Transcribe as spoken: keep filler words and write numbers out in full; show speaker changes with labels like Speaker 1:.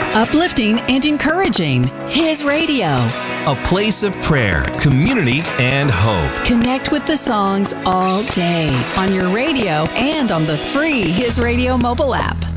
Speaker 1: Uplifting and encouraging. His Radio.
Speaker 2: A place of prayer, community, and hope.
Speaker 1: Connect with the songs all day on your radio and on the free His Radio mobile app.